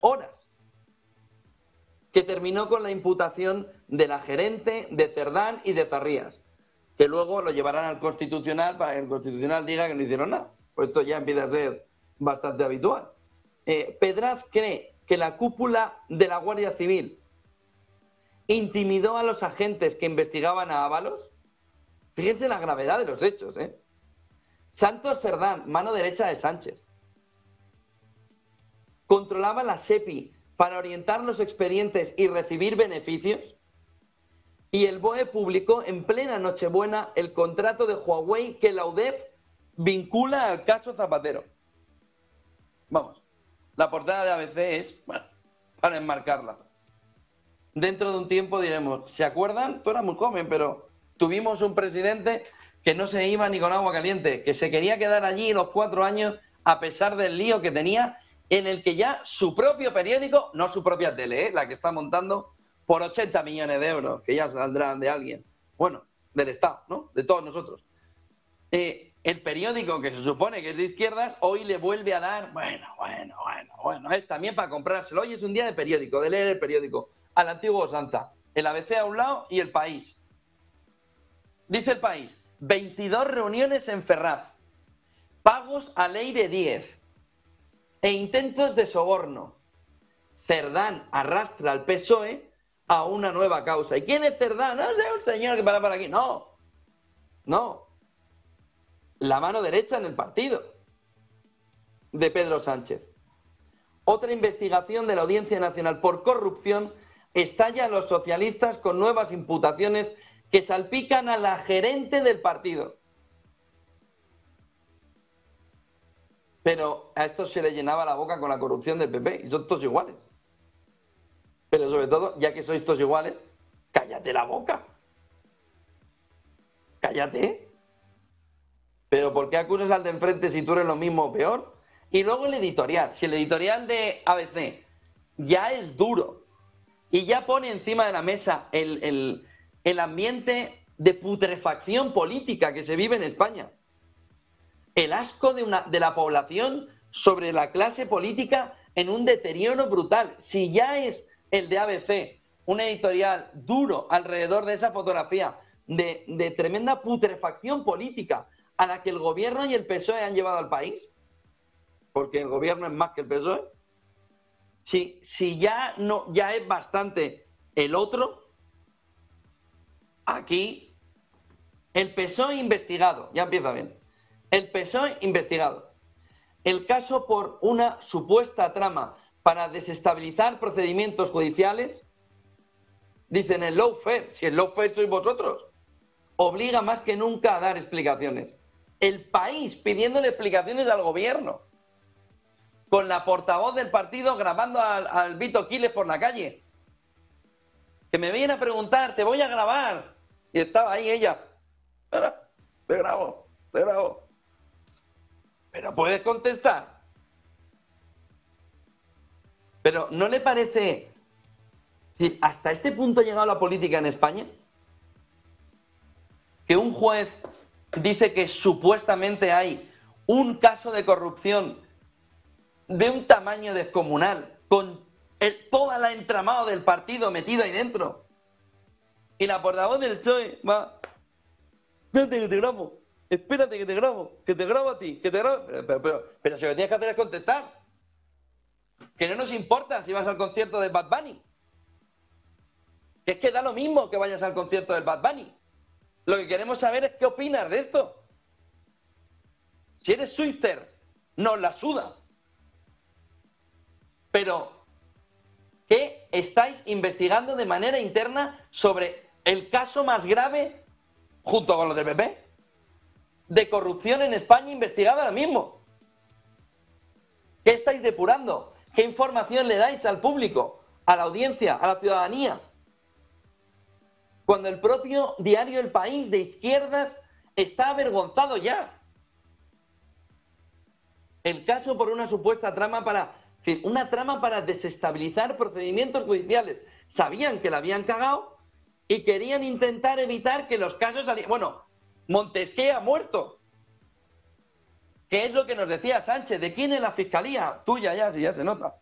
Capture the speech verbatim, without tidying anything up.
horas, que terminó con la imputación de la gerente, de Cerdán y de Zarrías, que luego lo llevarán al Constitucional para que el Constitucional diga que no hicieron nada. Pues esto ya empieza a ser bastante habitual. Eh, Pedraz cree que la cúpula de la Guardia Civil intimidó a los agentes que investigaban a Ábalos. Fíjense la gravedad de los hechos, ¿eh? Santos Cerdán, mano derecha de Sánchez, controlaba la SEPI para orientar los expedientes y recibir beneficios. Y el B O E publicó en plena Nochebuena el contrato de Huawei que la U D E F vincula al caso Zapatero. Vamos, la portada de A B C es, bueno, para enmarcarla. Dentro de un tiempo diremos, ¿se acuerdan? Tú eras muy joven, pero tuvimos un presidente que no se iba ni con agua caliente, que se quería quedar allí los cuatro años a pesar del lío que tenía, en el que ya su propio periódico, no su propia tele, ¿eh? La que está montando por ochenta millones de euros, que ya saldrán de alguien, bueno, del Estado, ¿no? De todos nosotros. Eh, el periódico, que se supone que es de izquierdas, hoy le vuelve a dar, bueno, bueno, bueno, bueno, es también para comprárselo. Hoy es un día de periódico, de leer el periódico, a la antigua usanza. El A B C a un lado y El País. Dice El País, veintidós reuniones en Ferraz, pagos a Leire Díez e intentos de soborno. Cerdán arrastra al P S O E a una nueva causa. ¿Y quién es Cerdán? No sé, un señor que para por aquí. No, no. La mano derecha en el partido de Pedro Sánchez. Otra investigación de la Audiencia Nacional por corrupción estalla a los socialistas con nuevas imputaciones que salpican a la gerente del partido. Pero a estos se le llenaba la boca con la corrupción del P P y son todos iguales. Pero sobre todo, ya que sois todos iguales, cállate la boca. Cállate. Pero ¿por qué acusas al de enfrente si tú eres lo mismo o peor? Y luego el editorial. Si el editorial de A B C ya es duro y ya pone encima de la mesa el, el, el ambiente de putrefacción política que se vive en España, el asco de, una, de la población sobre la clase política en un deterioro brutal. Si ya es el de A B C un editorial duro alrededor de esa fotografía de, de tremenda putrefacción política a la que el gobierno y el P S O E han llevado al país, porque el gobierno es más que el P S O E, si, si ya, no, ya es bastante el otro, aquí el P S O E investigado, ya empieza bien, el P S O E investigado, el caso por una supuesta trama para desestabilizar procedimientos judiciales, dicen el lawfare, si el lawfare sois vosotros, obliga más que nunca a dar explicaciones. El país pidiéndole explicaciones al gobierno, con la portavoz del partido grabando al, al Vito Quiles por la calle, que me viene a preguntar, te voy a grabar, y estaba ahí ella, te grabo, te grabo, pero puedes contestar. Pero ¿no le parece, es decir, hasta este punto ha llegado la política en España? Que un juez dice que supuestamente hay un caso de corrupción de un tamaño descomunal, con el, toda la entramado del partido metido ahí dentro. Y la portavoz del P S O E va, espérate que te grabo, espérate que te grabo, que te grabo a ti, que te grabo. Pero, pero, pero, pero si lo que tienes que hacer es contestar. Que no nos importa si vas al concierto de Bad Bunny. Que es que da lo mismo que vayas al concierto del Bad Bunny. Lo que queremos saber es qué opinas de esto. Si eres Swifter, nos la suda. Pero, ¿qué estáis investigando de manera interna sobre el caso más grave, junto con los del P P, de corrupción en España investigado ahora mismo? ¿Qué estáis depurando? ¿Qué información le dais al público, a la audiencia, a la ciudadanía? Cuando el propio diario El País de izquierdas está avergonzado ya. El caso por una supuesta trama para, en fin, una trama para desestabilizar procedimientos judiciales. Sabían que la habían cagado y querían intentar evitar que los casos salieran. Bueno, Montesquieu ha muerto. ¿Qué es lo que nos decía Sánchez? ¿De quién es la fiscalía? Tuya ya, si ya se nota.